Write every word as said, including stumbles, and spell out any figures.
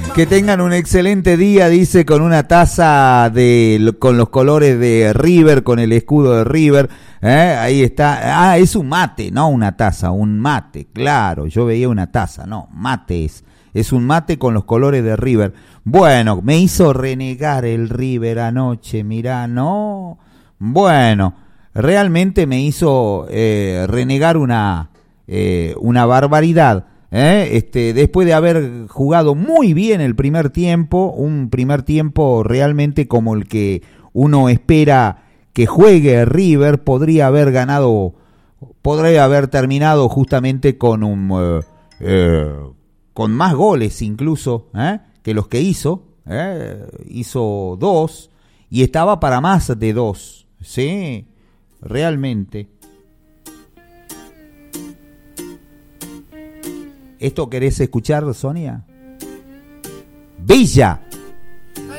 Que tengan un excelente día, dice, con una taza de con los colores de River, con el escudo de River. ¿Eh? Ahí está. Ah, es un mate, no una taza, un mate. Claro, yo veía una taza, no, mate es. Es un mate con los colores de River. Bueno, me hizo renegar el River anoche, mirá, no. Bueno, realmente me hizo eh, renegar una, eh, una barbaridad. ¿Eh? Este, después de haber jugado muy bien el primer tiempo, un primer tiempo realmente como el que uno espera que juegue River, podría haber ganado, podría haber terminado justamente con un eh, eh, con más goles incluso ¿eh? que los que hizo, ¿eh? Hizo dos y estaba para más de dos, sí, realmente. ¿Esto querés escuchar, Sonia? Villa.